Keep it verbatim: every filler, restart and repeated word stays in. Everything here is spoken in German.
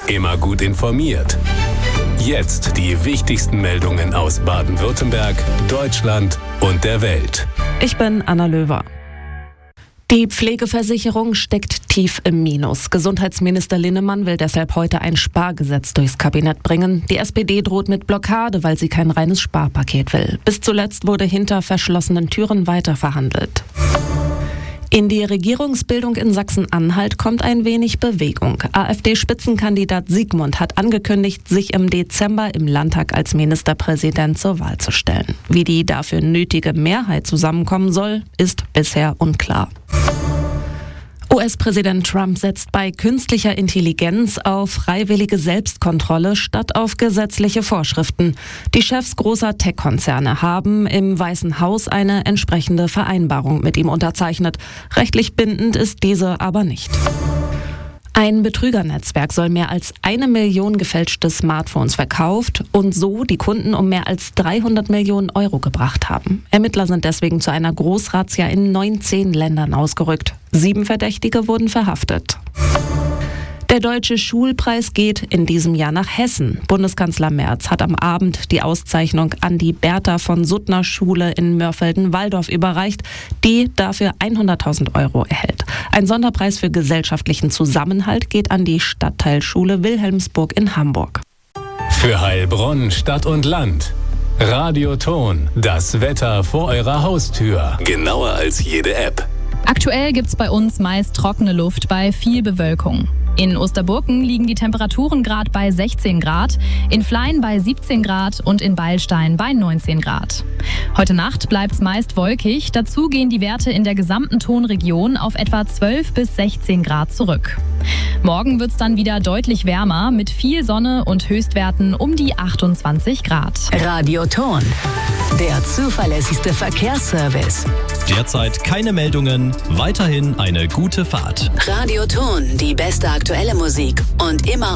immer gut informiert. Jetzt die wichtigsten Meldungen aus Baden-Württemberg, Deutschland und der Welt. Ich bin Anna Löwer. Die Pflegeversicherung steckt tief im Minus. Gesundheitsminister Linnemann will deshalb heute ein Spargesetz durchs Kabinett bringen. Die S P D droht mit Blockade, weil sie kein reines Sparpaket will. Bis zuletzt wurde hinter verschlossenen Türen weiter verhandelt. In die Regierungsbildung in Sachsen-Anhalt kommt ein wenig Bewegung. AfD-Spitzenkandidat Siegmund hat angekündigt, sich im Dezember im Landtag als Ministerpräsident zur Wahl zu stellen. Wie die dafür nötige Mehrheit zusammenkommen soll, ist bisher unklar. U S-Präsident Trump setzt bei künstlicher Intelligenz auf freiwillige Selbstkontrolle statt auf gesetzliche Vorschriften. Die Chefs großer Tech-Konzerne haben im Weißen Haus eine entsprechende Vereinbarung mit ihm unterzeichnet. Rechtlich bindend ist diese aber nicht. Ein Betrügernetzwerk soll mehr als eine Million gefälschte Smartphones verkauft und so die Kunden um mehr als dreihundert Millionen Euro gebracht haben. Ermittler sind deswegen zu einer Großrazzia in neunzehn Ländern ausgerückt. Sieben Verdächtige wurden verhaftet. Der Deutsche Schulpreis geht in diesem Jahr nach Hessen. Bundeskanzler Merz hat am Abend die Auszeichnung an die Bertha von Suttner Schule in Mörfelden-Walldorf überreicht, die dafür hunderttausend Euro erhält. Ein Sonderpreis für gesellschaftlichen Zusammenhalt geht an die Stadtteilschule Wilhelmsburg in Hamburg. Für Heilbronn, Stadt und Land. Radioton, das Wetter vor eurer Haustür. Genauer als jede App. Aktuell gibt's bei uns meist trockene Luft bei viel Bewölkung. In Osterburken liegen die Temperaturen gerade bei sechzehn Grad, in Flein bei siebzehn Grad und in Beilstein bei neunzehn Grad. Heute Nacht bleibt es meist wolkig, dazu gehen die Werte in der gesamten Tonregion auf etwa zwölf bis sechzehn Grad zurück. Morgen wird es dann wieder deutlich wärmer mit viel Sonne und Höchstwerten um die achtundzwanzig Grad. Radioton, der zuverlässigste Verkehrsservice. Derzeit keine Meldungen, weiterhin eine gute Fahrt. Radioton, die beste aktuelle Musik und immer